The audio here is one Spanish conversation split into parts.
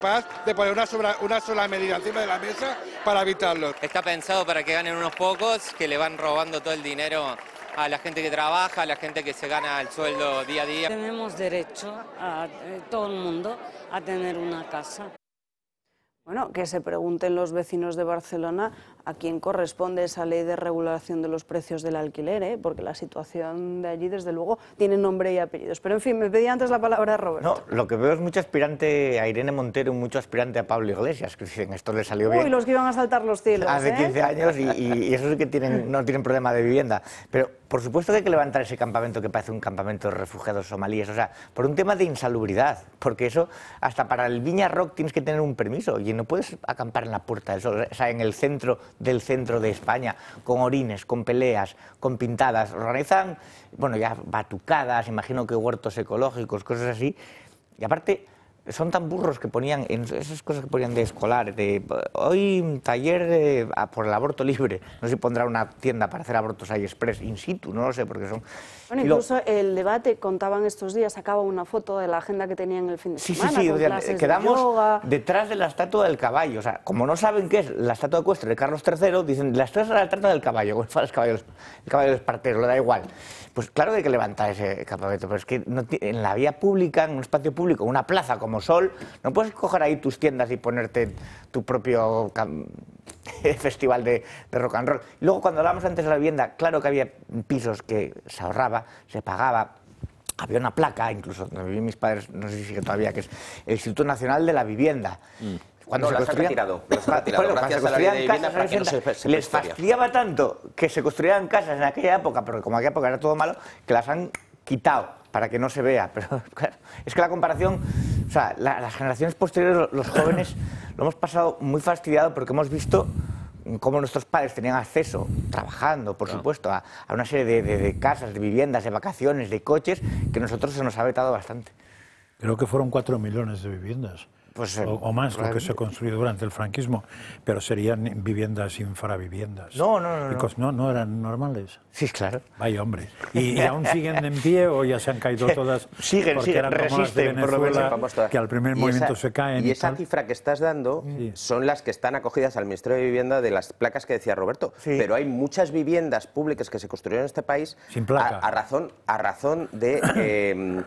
de poner una sola medida encima de la mesa para evitarlo. Está pensado para que ganen unos pocos que le van robando todo el dinero a la gente que trabaja, a la gente que se gana el sueldo día a día. Tenemos derecho a todo el mundo a tener una casa. Bueno, que se pregunten los vecinos de Barcelona a quién corresponde esa ley de regulación de los precios del alquiler, porque la situación de allí, desde luego, tiene nombre y apellidos. Pero, en fin, me pedía antes la palabra Roberto. No, lo que veo es mucho aspirante a Irene Montero y mucho aspirante a Pablo Iglesias, que dicen, esto le salió bien. Uy, los que iban a saltar los cielos, hace 15 años y esos que no tienen problema de vivienda. Pero, por supuesto que hay que levantar ese campamento que parece un campamento de refugiados somalíes, o sea, por un tema de insalubridad, porque eso, hasta para el Viña Rock tienes que tener un permiso y no puedes acampar en la Puerta del Sol, o sea, en el centro de España, con orines, con peleas, con pintadas. Organizan, bueno, ya batucadas, imagino que huertos ecológicos, cosas así. Y aparte, son tan burros que ponían, en esas cosas que ponían de escolar, de hoy taller por el aborto libre. No sé si pondrá una tienda para hacer abortos ahí express, in situ, no lo sé, porque son... Bueno, incluso el debate, contaban estos días, sacaba una foto de la agenda que tenían el fin de semana. Sí, quedamos detrás de la estatua del caballo. O sea, como no saben qué es la estatua ecuestre de Carlos III, dicen, la estatua es la estatua del caballo, el caballo espartero, le da igual. Pues claro que hay que levantar ese campamento, pero es que en la vía pública, en un espacio público, una plaza como Sol, no puedes coger ahí tus tiendas y ponerte tu propio festival de rock and roll. Y luego, cuando hablábamos antes de la vivienda, claro que había pisos que se ahorraba, se pagaba. Había una placa, incluso donde vivían mis padres, no sé si sigue todavía, que es el Instituto Nacional de la Vivienda. Cuando se construían, gracias a la ley de vivienda, para que no se les fastidiaba tanto que se construyeran casas en aquella época, porque como aquella época era todo malo, que las han quitado para que no se vea. Pero claro, es que la comparación, o sea, las generaciones posteriores, los jóvenes, lo hemos pasado muy fastidiado porque hemos visto cómo nuestros padres tenían acceso, trabajando, por supuesto, a una serie de casas, de viviendas, de vacaciones, de coches, que a nosotros se nos ha vetado bastante. Creo que fueron 4 millones de viviendas. Pues, o más lo que se construyó durante el franquismo, pero serían viviendas infraviviendas. No eran normales. Sí, claro. Vaya hombre. ¿Y aún siguen en pie o ya se han caído todas? Siguen, eran resisten, como las de Venezuela, que al primer movimiento se caen. Y esa cifra que estás dando son las que están acogidas al Ministerio de Vivienda de las placas que decía Roberto. Sí. Pero hay muchas viviendas públicas que se construyeron en este país sin placa. a razón de...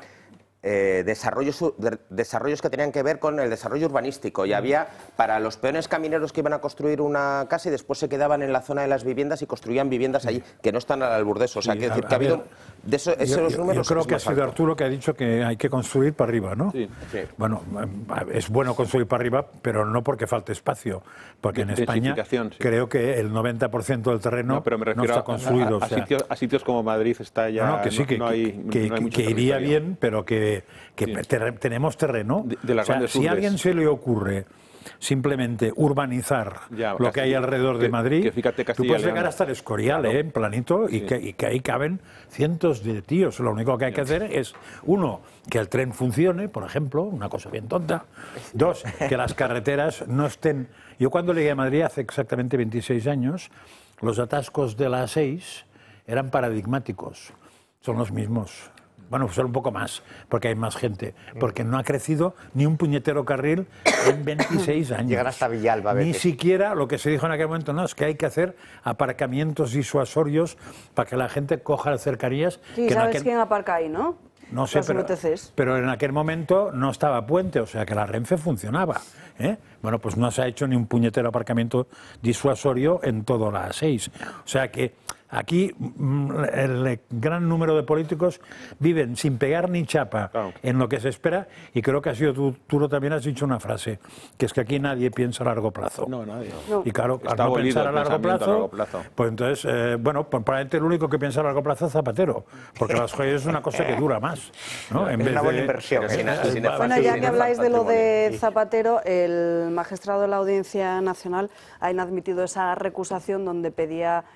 desarrollos que tenían que ver con el desarrollo urbanístico, y había para los peones camineros que iban a construir una casa y después se quedaban en la zona de las viviendas y construían viviendas allí que no están al albur de eso. O sea, que decir que ha habido de esos números. Yo creo que ha sido Arturo que ha dicho que hay que construir para arriba, ¿no? Sí. Bueno, es bueno construir para arriba, pero no porque falte espacio, porque en España creo que el 90% del terreno no está construido. A sitios como Madrid está ya. Que iría bien, pero que tenemos terreno. De las grandes si a alguien se le ocurre simplemente urbanizar lo que hay alrededor de Madrid, tú puedes llegar hasta el Escorial, en planito, y que ahí caben cientos de tíos. Lo único que hay que hacer es, uno, que el tren funcione, por ejemplo, una cosa bien tonta. Dos, que las carreteras no estén... Yo cuando llegué a Madrid hace exactamente 26 años, los atascos de la A6 eran paradigmáticos. Son los mismos. Bueno, son un poco más, porque hay más gente. Porque no ha crecido ni un puñetero carril en 26 años. Llegar hasta Villalba a veces. Ni siquiera lo que se dijo en aquel momento, no, es que hay que hacer aparcamientos disuasorios para que la gente coja las cercanías. Sí, ¿sabes quién aparca ahí, no? No sé, pero en aquel momento no estaba Puente, o sea que la Renfe funcionaba. Bueno, pues no se ha hecho ni un puñetero aparcamiento disuasorio en toda la A6. O sea que aquí el gran número de políticos viven sin pegar ni chapa en lo que se espera, y creo que ha sido tú también has dicho una frase, que es que aquí nadie piensa a largo plazo. No, nadie. Y claro, al no pensar a largo plazo, pues entonces, bueno, pues probablemente el único que piensa a largo plazo es Zapatero, porque las joyas es una cosa que dura más, ¿no? Es una buena inversión. Bueno, ya que habláis de lo de Zapatero, el magistrado de la Audiencia Nacional ha inadmitido esa recusación donde pedía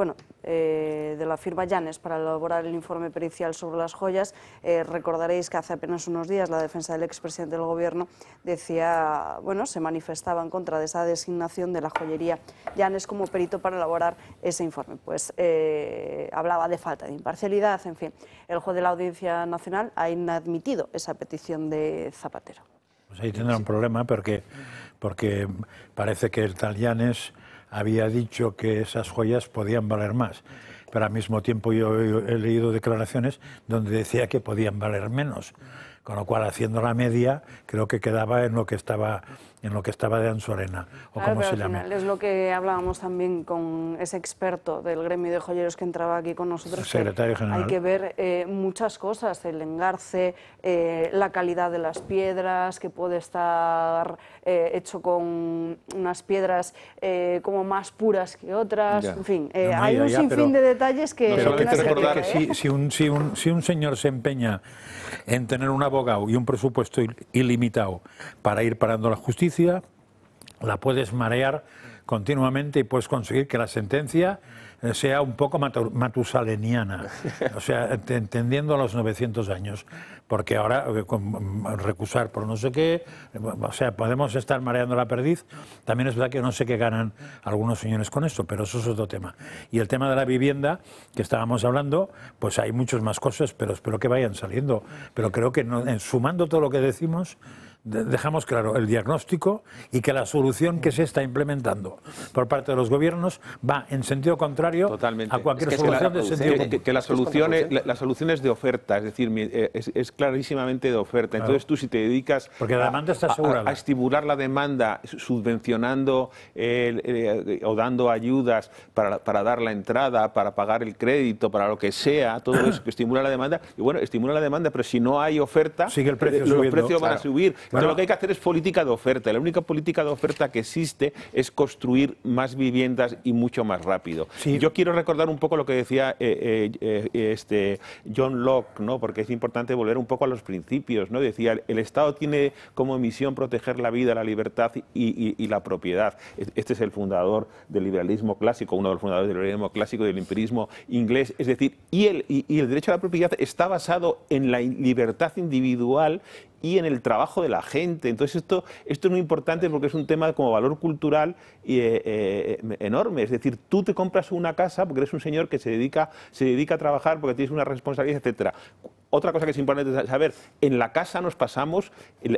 de la firma Llanes para elaborar el informe pericial sobre las joyas. Recordaréis que hace apenas unos días la defensa del expresidente del Gobierno decía, se manifestaba en contra de esa designación de la joyería Llanes como perito para elaborar ese informe. Pues hablaba de falta de imparcialidad, en fin. El juez de la Audiencia Nacional ha inadmitido esa petición de Zapatero. Pues ahí tendrá un problema porque parece que el tal Llanes había dicho que esas joyas podían valer más, pero al mismo tiempo yo he leído declaraciones donde decía que podían valer menos, con lo cual, haciendo la media, creo que quedaba en lo que estaba de Ansorena, o claro, como se al llame. final es lo que hablábamos también con ese experto del gremio de joyeros que entraba aquí con nosotros, secretario general. Hay que ver muchas cosas, el engarce, la calidad de las piedras, que puede estar hecho con unas piedras como más puras que otras, en fin, hay un sinfín de detalles que... Pero hay que recordar que si un señor se empeña en tener un abogado y un presupuesto ilimitado para ir parando la justicia, la puedes marear continuamente y puedes conseguir que la sentencia sea un poco matusaleniana, o sea, entendiendo a los 900 años, porque ahora recusar por no sé qué, o sea, podemos estar mareando la perdiz. También es verdad que no sé qué ganan algunos señores con esto, pero eso es otro tema. Y el tema de la vivienda, que estábamos hablando, pues hay muchas más cosas, pero espero que vayan saliendo. Pero creo que sumando todo lo que decimos, dejamos claro el diagnóstico y que la solución que se está implementando por parte de los gobiernos va en sentido contrario a cualquier solución de sentido común. Que la solución es de oferta, es decir, es clarísimamente de oferta. Entonces tú, si te dedicas porque la demanda está asegurada, a estimular la demanda subvencionando o dando ayudas para dar la entrada, para pagar el crédito, para lo que sea, todo eso que estimula la demanda, y bueno, estimula la demanda, pero si no hay oferta, sigue el precio los precios van a subir. Bueno, lo que hay que hacer es política de oferta. La única política de oferta que existe es construir más viviendas y mucho más rápido. Sí. Yo quiero recordar un poco lo que decía John Locke, ¿no? Porque es importante volver un poco a los principios, ¿no? Decía, el Estado tiene como misión proteger la vida, la libertad y la propiedad. Este es el fundador del liberalismo clásico, uno de los fundadores del liberalismo clásico y del empirismo inglés. Es decir, y el derecho a la propiedad está basado en la libertad individual y en el trabajo de la gente. Entonces esto es muy importante porque es un tema como valor cultural enorme. Es decir, tú te compras una casa porque eres un señor que se dedica a trabajar, porque tienes una responsabilidad, etcétera. Otra cosa que es importante saber, en la casa nos pasamos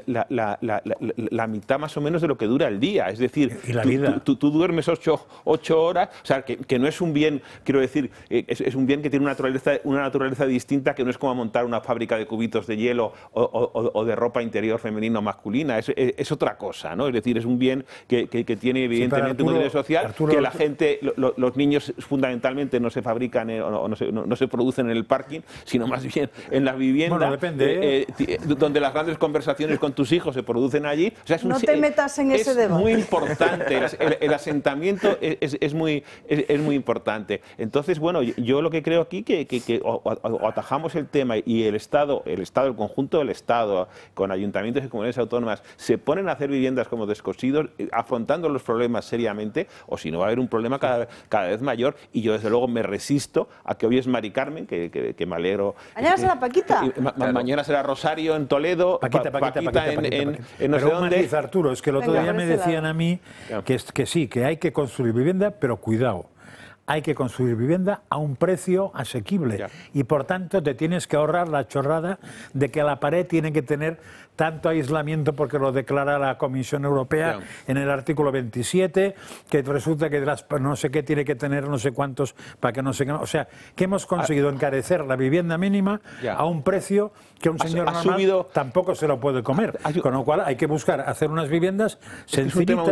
la mitad más o menos de lo que dura el día. Es decir, tú duermes 8 horas, o sea, que no es un bien, quiero decir, es un bien que tiene una naturaleza distinta, que no es como montar una fábrica de cubitos de hielo o de ropa interior femenina o masculina. Es otra cosa, ¿no? Es decir, es un bien que tiene evidentemente un interés social, que la gente, los niños fundamentalmente no se fabrican o no se producen en el parking, sino más bien en la vivienda, bueno, depende, donde las grandes conversaciones con tus hijos se producen allí. O sea, no te metas en ese debate. Es muy importante, el asentamiento es muy importante. Entonces, bueno, yo lo que creo aquí que o atajamos el tema y el conjunto del Estado, con ayuntamientos y comunidades autónomas, se ponen a hacer viviendas como descosidos, afrontando los problemas seriamente, o si no va a haber un problema cada vez mayor. Y yo, desde luego, me resisto a que hoy es Mari Carmen, que me alegro. Mañana será Paquita. Mañana será Rosario en Toledo, Paquita en no sé dónde. Matiz, Arturo, es que el otro día me decían a mí que sí, que hay que construir vivienda, pero cuidado. Hay que construir vivienda a un precio asequible y por tanto te tienes que ahorrar la chorrada de que la pared tiene que tener tanto aislamiento porque lo declara la Comisión Europea en el artículo 27, que resulta que no sé qué tiene que tener no sé cuántos para que no sé qué. O sea, que hemos conseguido encarecer la vivienda mínima a un precio que un señor normal tampoco se lo puede comer. Con lo cual hay que buscar hacer unas viviendas sencillitas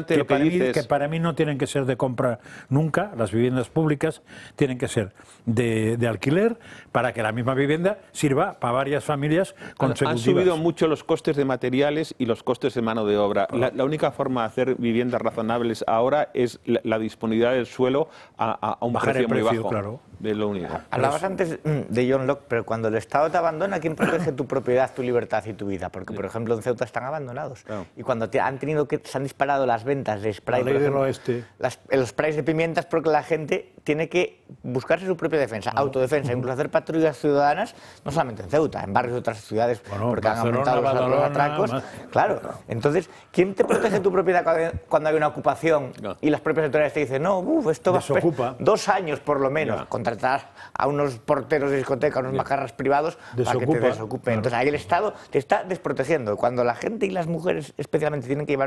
que para mí no tienen que ser de compra nunca. Las viviendas públicas tienen que ser de alquiler para que la misma vivienda sirva para varias familias consecutivas. Han subido mucho los costes de materiales y los costes de mano de obra. La única forma de hacer viviendas razonables ahora es la disponibilidad del suelo a un precio muy bajo. Claro. De lo único. Hablabas antes de John Locke, pero cuando el Estado te abandona, ¿quién protege tu propiedad, tu libertad y tu vida? Porque, por ejemplo, en Ceuta están abandonados. Y cuando se han disparado las ventas de spray, la ley del oeste. Los sprays de pimientas, porque la gente tiene que buscarse su propia defensa, autodefensa, incluso hacer patrullas ciudadanas, no solamente en Ceuta, en barrios de otras ciudades, porque han aumentado los atracos. Claro, entonces, ¿quién te protege tu propiedad cuando hay una ocupación y las propias autoridades te dicen, no, esto va a 2 años por lo menos, contratar a unos porteros de discoteca, a unos macarras privados para que te desocupen? Entonces ahí el Estado te está desprotegiendo. Cuando la gente y las mujeres especialmente tienen que llevar